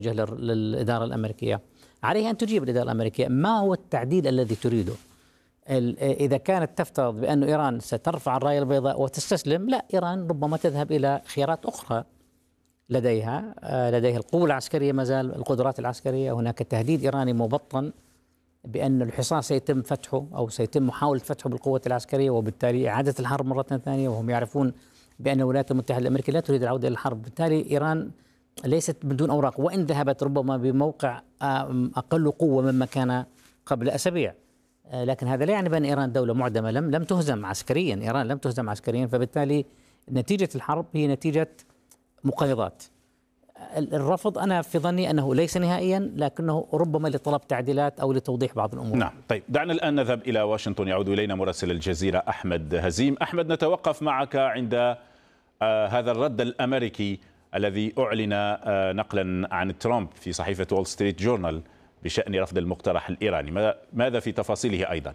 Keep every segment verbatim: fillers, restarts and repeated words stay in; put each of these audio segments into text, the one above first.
للإدارة الأمريكية. عليها أن تجيب الإدارة الأمريكية ما هو التعديل الذي تريده. إذا كانت تفترض بأن إيران سترفع الراية البيضاء وتستسلم، لا، إيران ربما تذهب إلى خيارات أخرى. لديها لديها القوة العسكرية، ما زال القدرات العسكرية. هناك تهديد إيراني مبطن بأن الحصار سيتم فتحه أو سيتم محاولة فتحه بالقوة العسكرية، وبالتالي إعادة الحرب مرة ثانية، وهم يعرفون بأن الولايات المتحدة الأمريكية لا تريد العودة إلى الحرب. بالتالي إيران ليست من دون أوراق، وإن ذهبت ربما بموقع أقل قوة مما كان قبل أسابيع، لكن هذا لا يعني بأن إيران دولة معدمة. لم لم تهزم عسكريا، إيران لم تهزم عسكريا، فبالتالي نتيجة الحرب هي نتيجة مقايضات. الرفض أنا في ظني أنه ليس نهائيا، لكنه ربما لطلب تعديلات أو لتوضيح بعض الأمور. نعم. طيب، دعنا الآن نذهب إلى واشنطن. يعود إلينا مراسل الجزيرة أحمد هزيم. أحمد، نتوقف معك عند آه هذا الرد الأمريكي الذي أعلن آه نقلا عن ترامب في صحيفة وول ستريت جورنال بشأن رفض المقترح الإيراني. ماذا في تفاصيله أيضا؟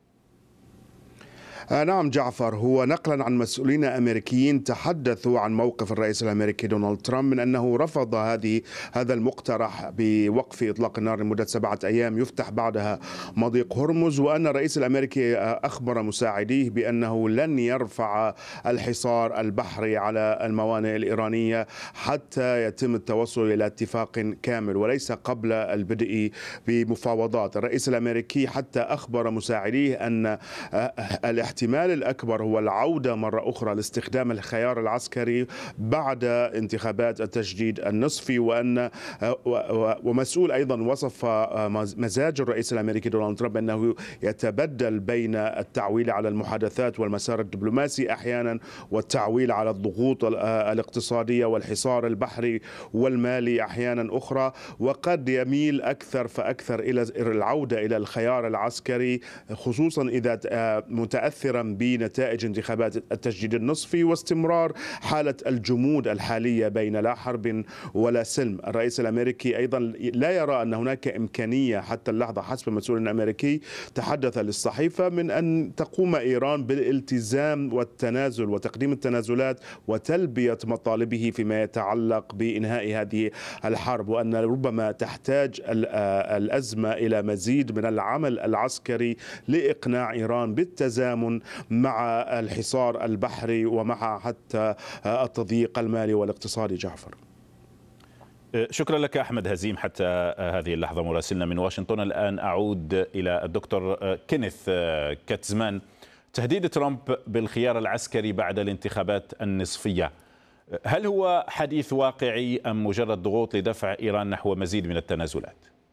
نعم جعفر، هو نقلا عن مسؤولين أمريكيين تحدثوا عن موقف الرئيس الأمريكي دونالد ترامب من أنه رفض هذه هذا المقترح بوقف إطلاق النار لمدة سبعة أيام يفتح بعدها مضيق هرمز، وأن الرئيس الأمريكي أخبر مساعديه بأنه لن يرفع الحصار البحري على الموانئ الإيرانية حتى يتم التوصل إلى اتفاق كامل وليس قبل البدء بمفاوضات. الرئيس الأمريكي حتى أخبر مساعديه أن الاحتمال الأكبر هو العودة مرة أخرى لاستخدام الخيار العسكري بعد انتخابات التجديد النصفي، وأن ومسؤول أيضا وصف مزاج الرئيس الأمريكي دونالد ترامب أنه يتبدل بين التعويل على المحادثات والمسار الدبلوماسي أحيانا والتعويل على الضغوط الاقتصادية والحصار البحري والمالي أحيانا أخرى، وقد يميل أكثر فأكثر إلى العودة إلى الخيار العسكري، خصوصا إذا متأثر بنتائج انتخابات التجديد النصفي واستمرار حالة الجمود الحالية بين لا حرب ولا سلم. الرئيس الأمريكي أيضا لا يرى أن هناك إمكانية حتى اللحظة حسب مسؤول أمريكي تحدث للصحيفة من أن تقوم إيران بالالتزام والتنازل وتقديم التنازلات وتلبية مطالبه فيما يتعلق بإنهاء هذه الحرب، وأن ربما تحتاج الأزمة إلى مزيد من العمل العسكري لإقناع إيران بالتزامن مع الحصار البحري ومع حتى التضييق المالي والاقتصادي. جعفر، شكرا لك أحمد هزيم حتى هذه اللحظة مراسلنا من واشنطن. الآن أعود إلى الدكتور كينيث كاتزمان. تهديد ترامب بالخيار العسكري بعد الانتخابات النصفية، هل هو حديث واقعي أم مجرد ضغوط لدفع إيران نحو مزيد من التنازلات؟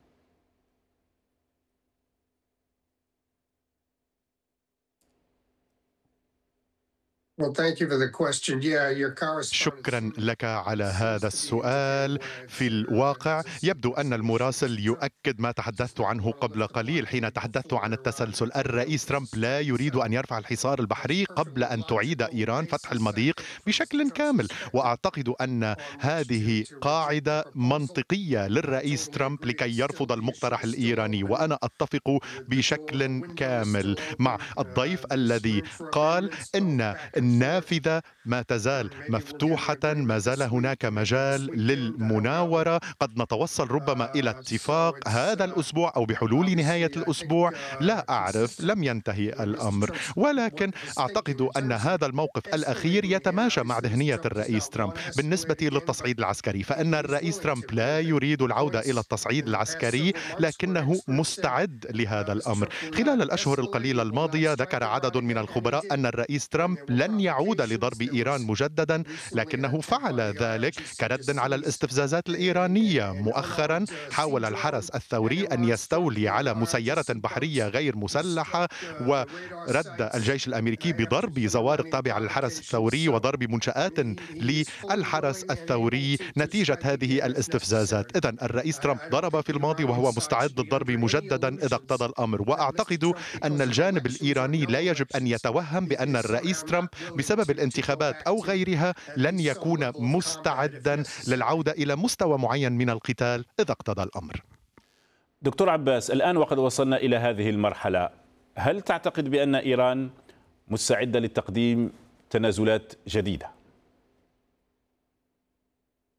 شكرا لك على هذا السؤال. في الواقع يبدو أن المراسل يؤكد ما تحدثت عنه قبل قليل حين تحدثت عن التسلسل. الرئيس ترامب لا يريد أن يرفع الحصار البحري قبل أن تعيد إيران فتح المضيق بشكل كامل، وأعتقد أن هذه قاعدة منطقية للرئيس ترامب لكي يرفض المقترح الإيراني، وأنا أتفق بشكل كامل مع الضيف الذي قال إن النافذة ما تزال مفتوحة، ما زال هناك مجال للمناورة، قد نتوصل ربما إلى اتفاق هذا الأسبوع أو بحلول نهاية الأسبوع، لا أعرف، لم ينتهي الأمر، ولكن أعتقد أن هذا الموقف الأخير يتماشى مع ذهنية الرئيس ترامب. بالنسبة للتصعيد العسكري فإن الرئيس ترامب لا يريد العودة إلى التصعيد العسكري، لكنه مستعد لهذا الأمر. خلال الأشهر القليلة الماضية ذكر عدد من الخبراء أن الرئيس ترامب لن يعود لضرب إيران مجددا، لكنه فعل ذلك كرد على الاستفزازات الإيرانية. مؤخرا حاول الحرس الثوري أن يستولي على مسيرة بحرية غير مسلحة، ورد الجيش الأمريكي بضرب زوارق تابعة للحرس الثوري وضرب منشآت للحرس الثوري نتيجة هذه الاستفزازات. إذن الرئيس ترامب ضرب في الماضي وهو مستعد للضرب مجددا إذا اقتضى الأمر، وأعتقد أن الجانب الإيراني لا يجب أن يتوهم بأن الرئيس ترامب بسبب الانتخابات أو غيرها لن يكون مستعدا للعودة إلى مستوى معين من القتال إذا اقتضى الأمر. دكتور عباس، الآن وقد وصلنا إلى هذه المرحلة، هل تعتقد بأن إيران مستعدة لتقديم تنازلات جديدة؟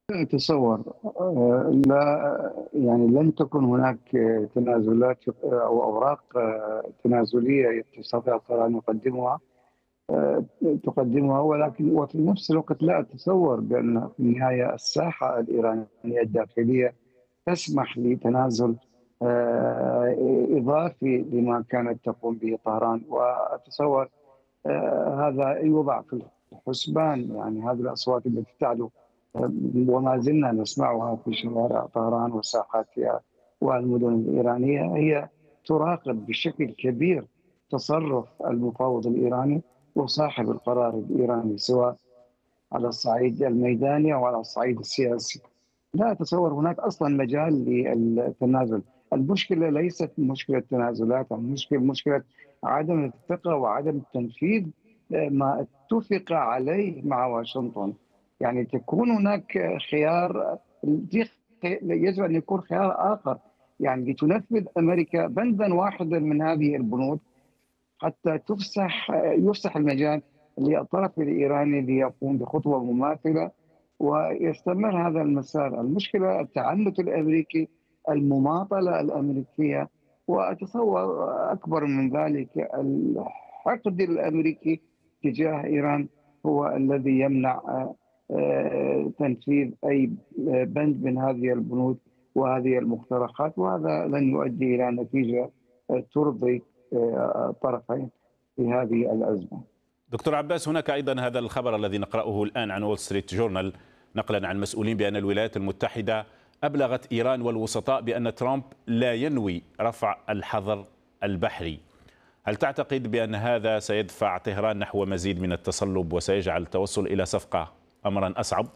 أتصور آه، لا، يعني لن تكن هناك تنازلات أو أوراق آه، تنازلية تستطيع القرار أن يقدمها آه، تقدمها، ولكن وفي نفس الوقت لا أتصور بأن في النهاية الساحة الإيرانية الداخلية تسمح لتنازل آه، إضافي لما كانت تقوم به طهران. وأتصور آه، هذا يوضع في الحسبان، يعني هذه الأصوات التي تعلو آه، وما زلنا نسمعها في شوارع طهران وساحاتها والمدن الإيرانية، هي تراقب بشكل كبير تصرف المفاوض الإيراني وصاحب القرار الإيراني، سواء على الصعيد الميداني أو على الصعيد السياسي. لا أتصور هناك أصلا مجال للتنازل. المشكلة ليست مشكلة تنازلات، المشكلة مشكلة عدم الثقة وعدم التنفيذ ما اتفق عليه مع واشنطن. يعني تكون هناك خيار، يجب أن يكون خيار آخر، يعني لتنفذ أمريكا بندا واحدا من هذه البنود حتى تفسح يفسح المجال للطرف الإيراني ليقوم بخطوة مماثلة ويستمر هذا المسار. المشكلة التعنت الأمريكي، المماطلة الأمريكية، وأتصور أكبر من ذلك الحقد الأمريكي تجاه إيران هو الذي يمنع تنفيذ أي بند من هذه البنود وهذه المقترحات، وهذا لن يؤدي إلى نتيجة ترضي الطرفين في هذه الأزمة. دكتور عباس، هناك أيضا هذا الخبر الذي نقرأه الآن عن وول ستريت جورنال نقلا عن مسؤولين بأن الولايات المتحدة أبلغت إيران والوسطاء بأن ترامب لا ينوي رفع الحظر البحري. هل تعتقد بأن هذا سيدفع طهران نحو مزيد من التصلب وسيجعل التوصل إلى صفقة أمرا أصعب؟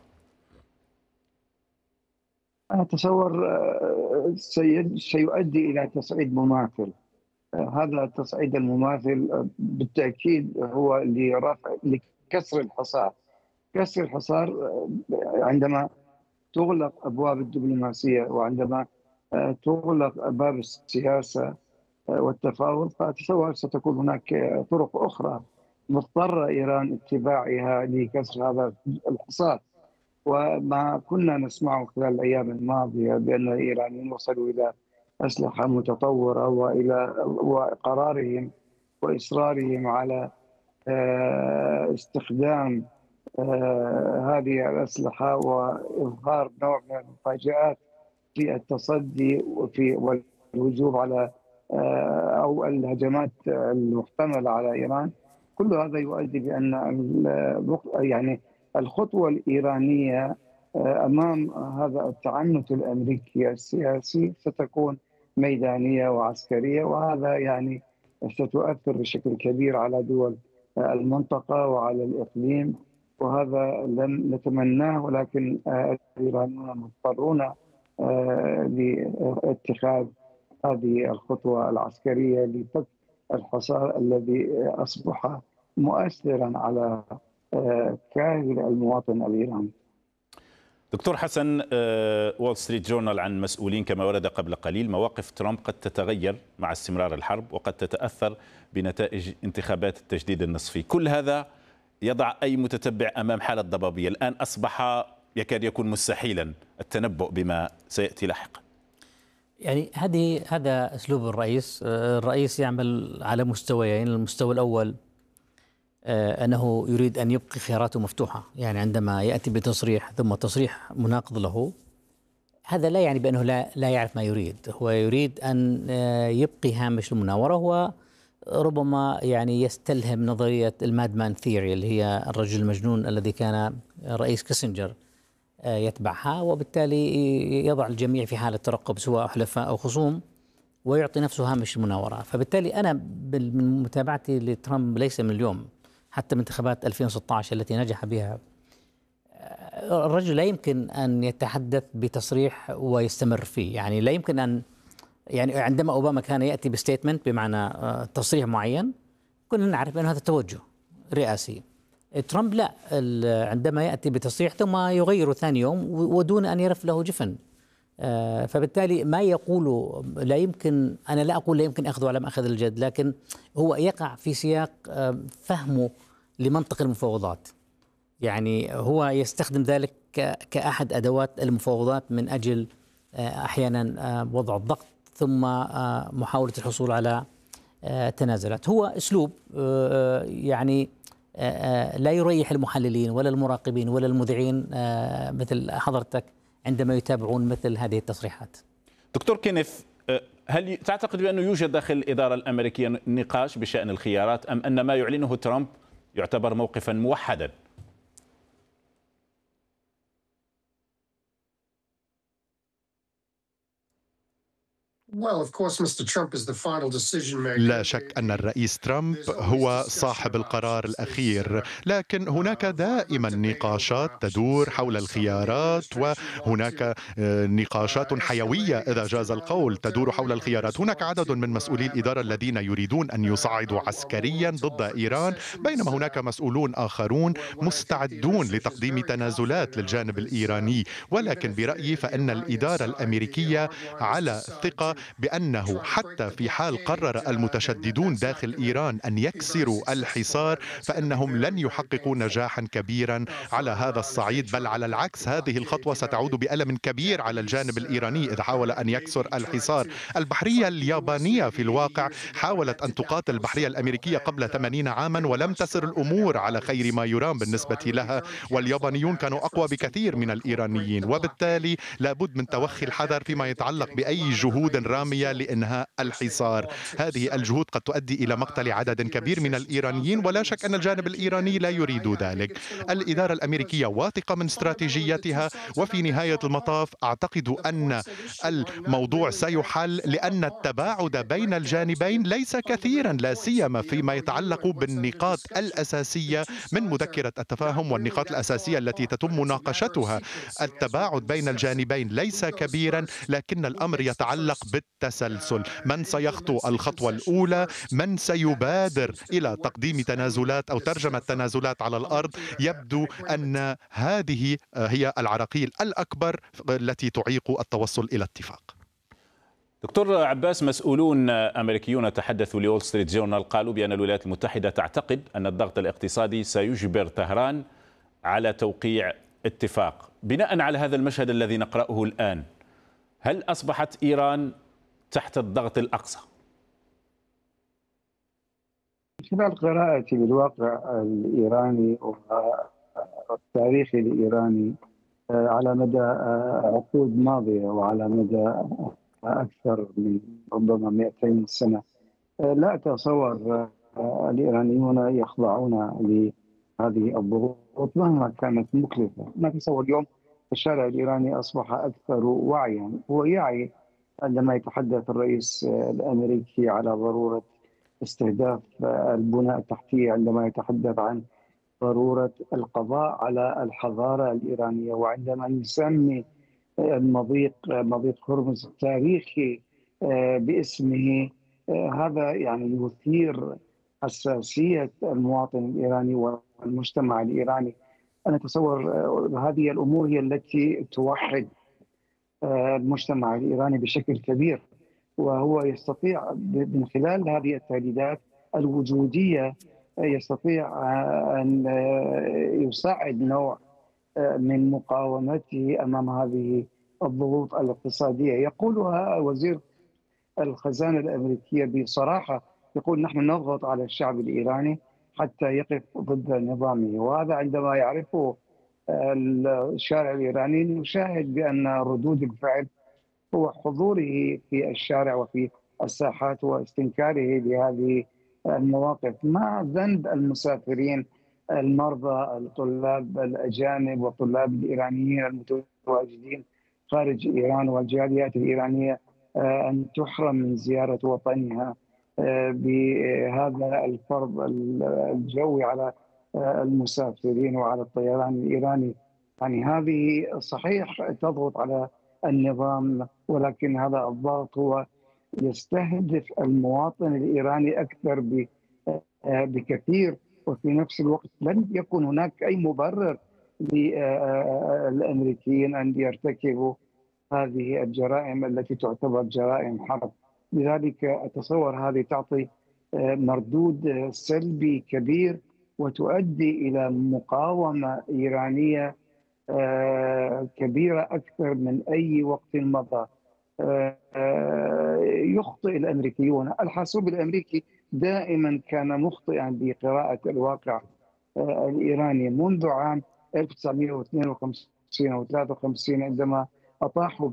أنا أتصور سيؤدي إلى تصعيد مماثل. هذا التصعيد المماثل بالتأكيد هو لرفع لكسر الحصار. كسر الحصار عندما تغلق أبواب الدبلوماسية وعندما تغلق أبواب السياسة والتفاوض، فأتصور ستكون هناك طرق أخرى مضطرة إيران اتباعها لكسر هذا الحصار. وما كنا نسمعه خلال الأيام الماضية بأن الإيرانيين وصلوا إلى أسلحة متطورة وإلى وقرارهم وإصرارهم على استخدام هذه الأسلحة وإظهار نوع من المفاجآت في التصدي وفي والهجوم على أو الهجمات المحتملة على إيران. كل هذا يؤدي بأن يعني الخطوة الإيرانية أمام هذا التعنت الأمريكي السياسي ستكون ميدانية وعسكرية، وهذا يعني ستؤثر بشكل كبير على دول المنطقة وعلى الإقليم، وهذا لن نتمناه، ولكن الإيرانيون مضطرون لاتخاذ هذه الخطوة العسكرية لفك الحصار الذي أصبح مؤثرا على كاهل المواطن الإيراني. دكتور حسن، وول ستريت جورنال عن مسؤولين كما ورد قبل قليل مواقف ترامب قد تتغير مع استمرار الحرب وقد تتأثر بنتائج انتخابات التجديد النصفي. كل هذا يضع أي متتبع أمام حالة ضبابية. الآن أصبح يكاد يكون مستحيلا التنبؤ بما سيأتي لاحقا. يعني هذه هذا أسلوب الرئيس. الرئيس يعمل على مستويين. المستوى الأول أنه يريد أن يبقي خياراته مفتوحة، يعني عندما يأتي بتصريح ثم تصريح مناقض له، هذا لا يعني بأنه لا, لا يعرف ما يريد. هو يريد أن يبقي هامش المناورة. هو ربما يعني يستلهم نظرية المادمان ثيوري اللي هي الرجل المجنون الذي كان رئيس كيسنجر يتبعها، وبالتالي يضع الجميع في حالة ترقب سواء حلفاء أو خصوم ويعطي نفسه هامش المناورة. فبالتالي أنا من متابعتي لترامب ليس من اليوم، حتى من انتخابات ألفين وستة عشر التي نجح بها، الرجل لا يمكن أن يتحدث بتصريح ويستمر فيه. يعني لا يمكن أن يعني عندما أوباما كان يأتي بستيتمنت بمعنى تصريح معين كنا نعرف أن هذا توجه رئاسي. ترامب لا، عندما يأتي بتصريح ثم يغيره ثاني يوم ودون أن يرف له جفن. فبالتالي ما يقوله لا يمكن، أنا لا أقول لا يمكن أخذه على مأخذ الجد، لكن هو يقع في سياق فهمه لمنطق المفاوضات. يعني هو يستخدم ذلك كأحد أدوات المفاوضات من أجل أحيانا وضع الضغط ثم محاولة الحصول على تنازلات. هو أسلوب يعني لا يريح المحللين ولا المراقبين ولا المذيعين مثل حضرتك عندما يتابعون مثل هذه التصريحات. دكتور كينيث، هل تعتقد بأنه يوجد داخل الإدارة الأمريكية نقاش بشأن الخيارات، أم أن ما يعلنه ترامب يعتبر موقفا موحدا؟ لا شك أن الرئيس ترامب هو صاحب القرار الأخير، لكن هناك دائما نقاشات تدور حول الخيارات، وهناك نقاشات حيوية إذا جاز القول تدور حول الخيارات. هناك عدد من مسؤولي الإدارة الذين يريدون أن يصعدوا عسكريا ضد إيران، بينما هناك مسؤولون آخرون مستعدون لتقديم تنازلات للجانب الإيراني. ولكن برأيي فإن الإدارة الأمريكية على ثقة بأنه حتى في حال قرر المتشددون داخل إيران أن يكسروا الحصار فإنهم لن يحققوا نجاحا كبيرا على هذا الصعيد، بل على العكس هذه الخطوة ستعود بألم كبير على الجانب الإيراني إذا حاول أن يكسر الحصار. البحرية اليابانية في الواقع حاولت أن تقاتل البحرية الأمريكية قبل ثمانين عاما ولم تسر الأمور على خير ما يرام بالنسبة لها، واليابانيون كانوا أقوى بكثير من الإيرانيين، وبالتالي لابد من توخي الحذر فيما يتعلق بأي جهود رامية لإنهاء الحصار. هذه الجهود قد تؤدي إلى مقتل عدد كبير من الإيرانيين، ولا شك أن الجانب الإيراني لا يريد ذلك. الإدارة الأمريكية واثقة من استراتيجيتها، وفي نهاية المطاف أعتقد أن الموضوع سيحل، لأن التباعد بين الجانبين ليس كثيرا، لا سيما فيما يتعلق بالنقاط الأساسية من مذكرة التفاهم والنقاط الأساسية التي تتم مناقشتها. التباعد بين الجانبين ليس كبيرا، لكن الأمر يتعلق بالتسلسل. من سيخطو الخطوة الأولى؟ من سيبادر إلى تقديم تنازلات أو ترجمة تنازلات على الأرض؟ يبدو أن هذه هي العراقيل الأكبر التي تعيق التوصل إلى اتفاق. دكتور عباس، مسؤولون أمريكيون تحدثوا لول ستريت جورنال قالوا بأن الولايات المتحدة تعتقد أن الضغط الاقتصادي سيجبر طهران على توقيع اتفاق. بناء على هذا المشهد الذي نقرأه الآن، هل أصبحت إيران تحت الضغط الأقصى؟ خلال قراءتي بالواقع الإيراني والتاريخي الإيراني على مدى عقود ماضية وعلى مدى أكثر من ربما مئتين سنة، لا أتصور الإيرانيون يخضعون لهذه الضغوط مهما كانت مكلفة. ما أتصور اليوم الشارع الإيراني أصبح أكثر وعيا، هو يعي عندما يتحدث الرئيس الأمريكي على ضرورة استهداف البنى التحتية، عندما يتحدث عن ضرورة القضاء على الحضارة الإيرانية، وعندما يسمي المضيق مضيق هرمز التاريخي باسمه، هذا يعني يثير حساسية المواطن الإيراني والمجتمع الإيراني. أنا أتصور هذه الأمور هي التي توحد المجتمع الإيراني بشكل كبير، وهو يستطيع من خلال هذه التهديدات الوجودية يستطيع أن يساعد نوع من مقاومته أمام هذه الضغوط الاقتصادية. يقولها وزير الخزانة الأمريكية بصراحة، يقول نحن نضغط على الشعب الإيراني حتى يقف ضد نظامه، وهذا عندما يعرفه الشارع الإيراني نشاهد بأن ردود الفعل هو حضوره في الشارع وفي الساحات واستنكاره لهذه المواقف، مع ذنب المسافرين المرضى الطلاب الأجانب والطلاب الإيرانيين المتواجدين خارج إيران والجاليات الإيرانية أن تحرم من زيارة وطنها بهذا الفرض الجوي على المسافرين وعلى الطيران الإيراني. يعني هذه صحيح تضغط على النظام، ولكن هذا الضغط هو يستهدف المواطن الإيراني أكثر بكثير، وفي نفس الوقت لن يكون هناك أي مبرر للأمريكيين أن يرتكبوا هذه الجرائم التي تعتبر جرائم حرب. لذلك أتصور هذه تعطي مردود سلبي كبير وتؤدي إلى مقاومة إيرانية كبيرة أكثر من أي وقت مضى. يخطئ الأمريكيون. الحاسوب الأمريكي دائما كان مخطئا بقراءة الواقع الإيراني منذ عام ألف وتسعمئة واثنين وخمسين أو ثلاثة وخمسين عندما أطاحوا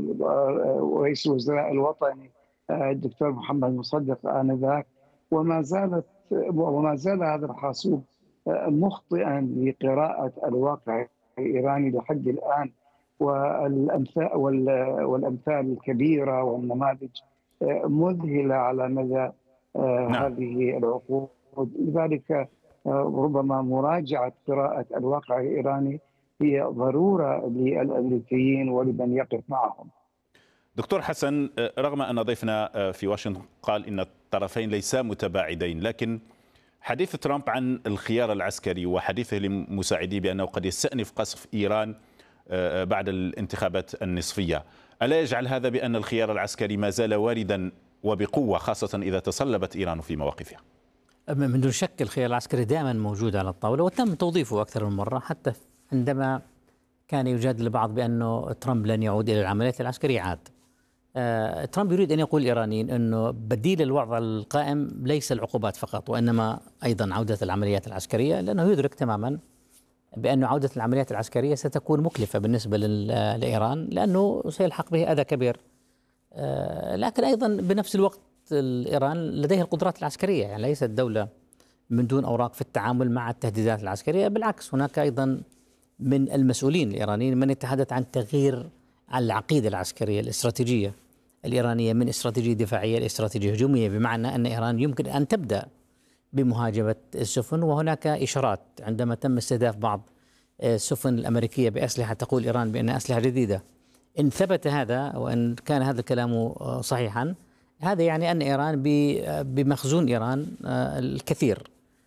برئيس الوزراء الوطني الدكتور محمد مصدق آنذاك، وما زالت وما زال هذا الحاسوب مخطئا لقراءة الواقع الإيراني لحد الآن، والأمثال والأمثال الكبيرة والنماذج مذهلة على مدى هذه العقود. لذلك ربما مراجعة قراءة الواقع الإيراني هي ضرورة للأمريكيين ولمن يقف معهم. دكتور حسن، رغم أن ضيفنا في واشنطن قال إن الطرفين ليسا متباعدين، لكن حديث ترامب عن الخيار العسكري وحديثه لمساعديه بأنه قد يستأنف قصف إيران بعد الانتخابات النصفية، ألا يجعل هذا بأن الخيار العسكري ما زال واردا وبقوة، خاصة إذا تصلبت إيران في مواقفها؟ من دون شك الخيار العسكري دائما موجود على الطاولة، وتم توظيفه أكثر من مرة، حتى عندما كان يجادل البعض بأنه ترامب لن يعود إلى العمليات العسكرية عاد. آه، ترامب يريد أن يقول الإيرانيين أنه بديل الوضع القائم ليس العقوبات فقط، وإنما أيضا عودة العمليات العسكرية، لأنه يدرك تماما بأن عودة العمليات العسكرية ستكون مكلفة بالنسبة لإيران، لأنه سيلحق به أذى كبير. آه، لكن أيضا بنفس الوقت إيران لديها القدرات العسكرية، يعني ليست دولة من دون أوراق في التعامل مع التهديدات العسكرية، بالعكس هناك أيضا من المسؤولين الإيرانيين من يتحدث عن تغيير العقيدة العسكرية الاستراتيجية الإيرانية من استراتيجية دفاعية لاستراتيجية هجومية، بمعنى أن إيران يمكن أن تبدأ بمهاجمة السفن، وهناك إشارات عندما تم استهداف بعض السفن الأمريكية بأسلحة تقول إيران بأنها أسلحة جديدة. إن ثبت هذا وإن كان هذا الكلام صحيحا، هذا يعني أن إيران بمخزون إيران الكثير،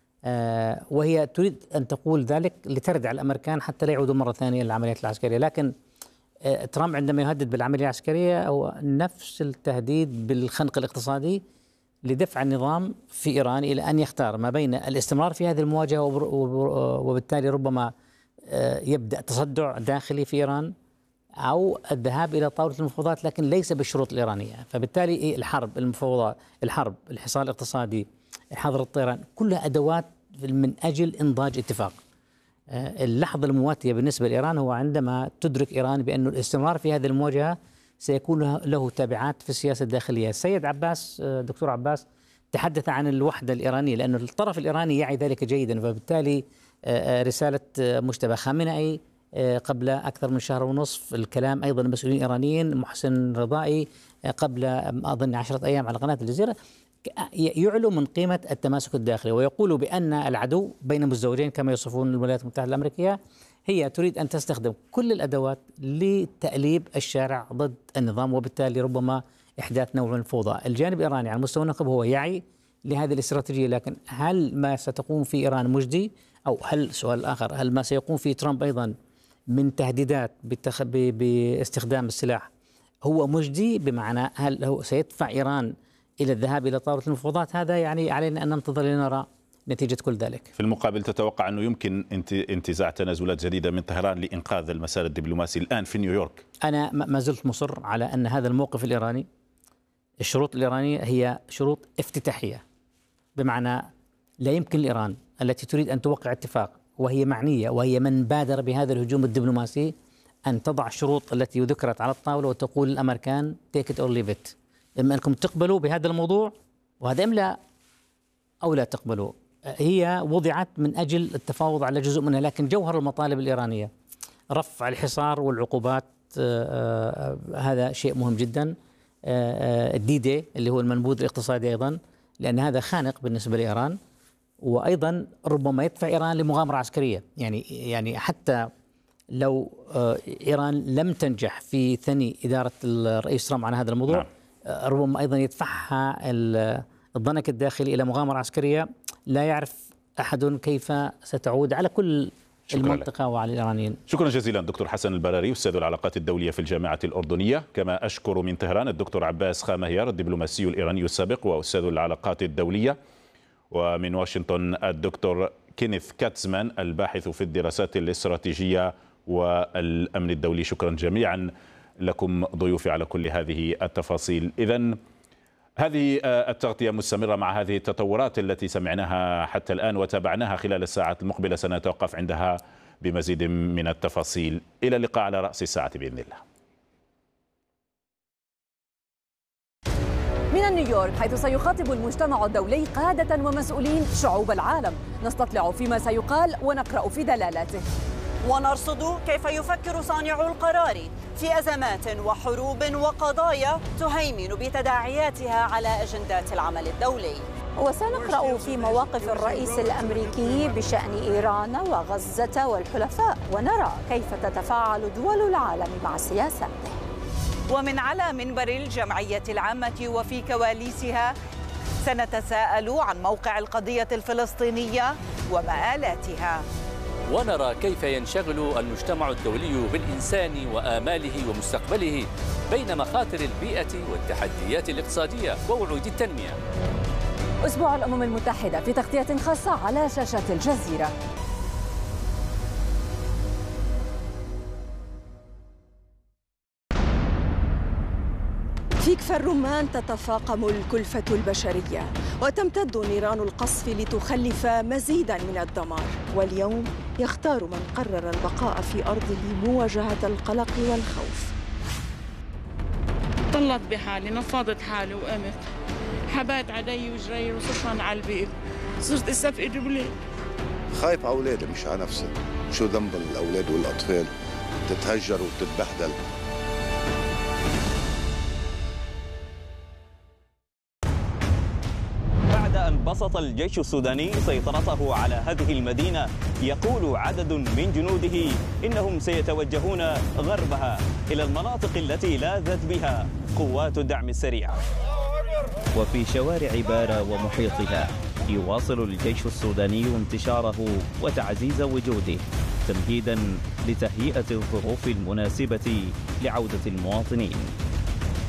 وهي تريد أن تقول ذلك لتردع الأمريكان حتى لا يعودوا مرة ثانية للعمليات العسكرية. لكن ترامب عندما يهدد بالعملية العسكرية هو نفس التهديد بالخنق الاقتصادي لدفع النظام في إيران إلى أن يختار ما بين الاستمرار في هذه المواجهة وبالتالي ربما يبدأ تصدع داخلي في إيران، أو الذهاب إلى طاولة المفاوضات لكن ليس بالشروط الإيرانية. فبالتالي الحرب، المفاوضات، الحرب، الحصار الاقتصادي، حظر الطيران، كلها أدوات من أجل إنضاج اتفاق. اللحظة المواتية بالنسبة لإيران هو عندما تدرك إيران بأن الاستمرار في هذه المواجهة سيكون له تبعات في السياسة الداخلية. السيد عباس، دكتور عباس، تحدث عن الوحدة الإيرانية، لأن الطرف الإيراني يعي ذلك جيدا. فبالتالي رسالة مجتبى خامنئي قبل أكثر من شهر ونصف، الكلام أيضا المسؤولين الإيرانيين، محسن رضائي قبل أظن عشرة أيام على قناة الجزيرة، يعلو من قيمة التماسك الداخلي، ويقول بأن العدو بين مزدوجين كما يصفون الولايات المتحدة الأمريكية، هي تريد أن تستخدم كل الأدوات لتأليب الشارع ضد النظام، وبالتالي ربما إحداث نوع من الفوضى. الجانب الإيراني على المستوى النقب هو يعي لهذه الاستراتيجية، لكن هل ما ستقوم في إيران مجدي؟ أو هل، سؤال آخر، هل ما سيقوم في ترامب أيضا من تهديدات بالتخ... باستخدام السلاح هو مجدي؟ بمعنى هل هو سيدفع إيران إلى الذهاب إلى طاولة المفاوضات؟ هذا يعني علينا أن ننتظر لنرى نتيجة كل ذلك. في المقابل تتوقع أنه يمكن انتزاع تنازلات جديدة من طهران لإنقاذ المسار الدبلوماسي الآن في نيويورك؟ أنا ما زلت مصر على أن هذا الموقف الإيراني، الشروط الإيرانية هي شروط افتتاحية، بمعنى لا يمكن لإيران التي تريد أن توقع اتفاق وهي معنية وهي من بادر بهذا الهجوم الدبلوماسي أن تضع الشروط التي ذكرت على الطاولة وتقول الأمريكان take it or leave it، إما أنكم تقبلوا بهذا الموضوع وهذا إم لا، أو لا تقبلوا. هي وضعت من أجل التفاوض على جزء منها، لكن جوهر المطالب الإيرانية رفع الحصار والعقوبات، آآ آآ هذا شيء مهم جدا. الدي دي اللي هو المنبوذ الاقتصادي أيضا، لأن هذا خانق بالنسبة لإيران، وأيضا ربما يدفع إيران لمغامرة عسكرية. يعني يعني حتى لو إيران لم تنجح في ثني إدارة الرئيس ترامب عن هذا الموضوع، نعم. ربما أيضا يدفعها الضنك الداخلي إلى مغامرة عسكرية لا يعرف أحد كيف ستعود على كل المنطقة لك. وعلى الإيرانيين. شكرا جزيلا دكتور حسن البراري، أستاذ العلاقات الدولية في الجامعة الأردنية. كما أشكر من طهران الدكتور عباس خامهيار الدبلوماسي الإيراني السابق وأستاذ العلاقات الدولية، ومن واشنطن الدكتور كينيث كاتزمان الباحث في الدراسات الاستراتيجية والأمن الدولي. شكرا جميعا لكم ضيوفي على كل هذه التفاصيل. إذن هذه التغطية مستمرة مع هذه التطورات التي سمعناها حتى الآن وتابعناها خلال الساعات المقبلة، سنتوقف عندها بمزيد من التفاصيل. إلى اللقاء على رأس الساعة بإذن الله. من نيويورك، حيث سيخاطب المجتمع الدولي قادة ومسؤولين شعوب العالم، نستطلع فيما سيقال ونقرأ في دلالاته، ونرصد كيف يفكر صانعو القرار في أزمات وحروب وقضايا تهيمن بتداعياتها على أجندات العمل الدولي. وسنقرأ في مواقف الرئيس الأمريكي بشأن إيران وغزة والحلفاء، ونرى كيف تتفاعل دول العالم مع سياساته. ومن على منبر الجمعية العامة وفي كواليسها سنتساءل عن موقع القضية الفلسطينية ومآلاتها، ونرى كيف ينشغل المجتمع الدولي بالإنسان وآماله ومستقبله بين مخاطر البيئة والتحديات الاقتصادية ووعود التنمية. أسبوع الأمم المتحدة في تغطية خاصة على شاشة الجزيرة. في كفر الرمان تتفاقم الكلفة البشرية وتمتد نيران القصف لتخلف مزيدا من الدمار، واليوم يختار من قرر البقاء في أرضه مواجهة القلق والخوف. طلت بحالي، نفضت حالي وقمت، حبات علي وجري وصرت على البيت، صرت استفقد بليل. خايف على أولادي مش على نفسي، شو ذنب الأولاد والأطفال تتهجر وتتبهدل. بسط الجيش السوداني سيطرته على هذه المدينة، يقول عدد من جنوده إنهم سيتوجهون غربها إلى المناطق التي لاذت بها قوات الدعم السريع. وفي شوارع بارا ومحيطها يواصل الجيش السوداني انتشاره وتعزيز وجوده تمهيدا لتهيئة الظروف المناسبة لعودة المواطنين.